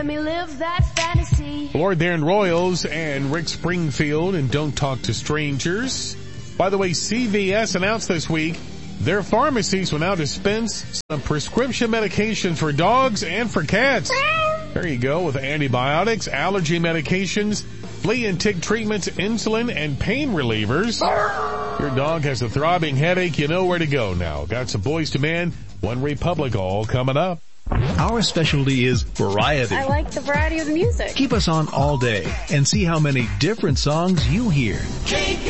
Let me live that fantasy. Lord Darren Royals and Rick Springfield and Don't Talk to Strangers. By the way, CVS announced this week their pharmacies will now dispense some prescription medications for dogs and for cats. There you go, with antibiotics, allergy medications, flea and tick treatments, insulin, and pain relievers. Your dog has a throbbing headache, you know where to go now. Got some Boys to Men, One Republic all coming up. Our specialty is variety. I like the variety of the music. Keep us on all day and see how many different songs you hear.